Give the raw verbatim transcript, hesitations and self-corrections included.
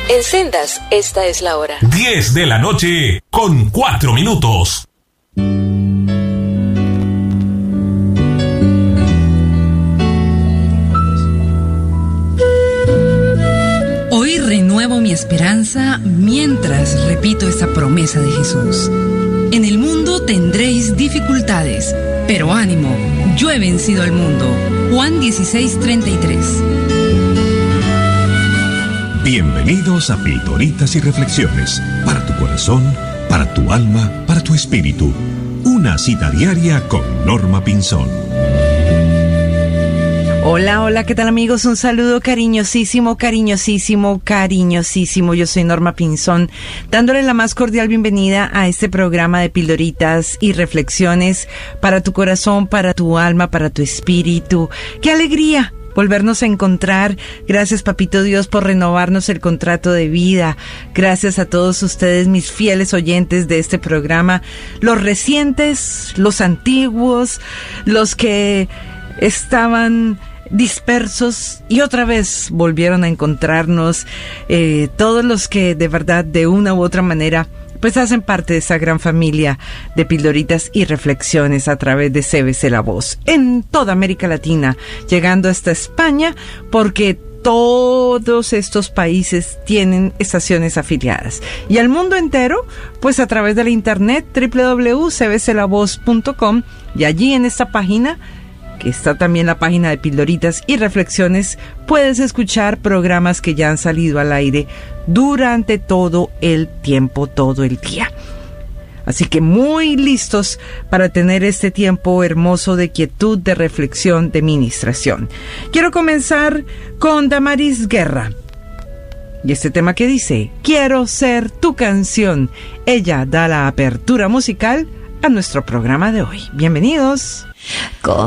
En Sendas, esta es la hora. diez de la noche con cuatro minutos. Hoy renuevo mi esperanza mientras repito esta promesa de Jesús. En el mundo tendréis dificultades, pero ánimo, yo he vencido al mundo. Juan dieciséis, treinta y tres. Bienvenidos a Pildoritas y Reflexiones, para tu corazón, para tu alma, para tu espíritu. Una cita diaria con Norma Pinzón. Hola, hola, ¿qué tal amigos? Un saludo cariñosísimo, cariñosísimo, cariñosísimo. Yo soy Norma Pinzón, dándole la más cordial bienvenida a este programa de Pildoritas y Reflexiones para tu corazón, para tu alma, para tu espíritu. ¡Qué alegría! Volvernos a encontrar. Gracias, Papito Dios, por renovarnos el contrato de vida. Gracias a todos ustedes, mis fieles oyentes de este programa, los recientes, los antiguos, los que estaban dispersos y otra vez volvieron a encontrarnos, eh, todos los que de verdad, de una u otra manera, pues hacen parte de esa gran familia de Pildoritas y Reflexiones a través de C B C La Voz en toda América Latina, llegando hasta España, porque todos estos países tienen estaciones afiliadas, y al mundo entero, pues a través de la internet doble u doble u doble u punto c b c la voz punto com, y allí en esta página, que está también la página de Pildoritas y Reflexiones, puedes escuchar programas que ya han salido al aire durante todo el tiempo, todo el día. Así que muy listos para tener este tiempo hermoso de quietud, de reflexión, de ministración. Quiero comenzar con Damaris Guerra y este tema que dice: Quiero ser tu canción. Ella da la apertura musical a nuestro programa de hoy. Bienvenidos. Con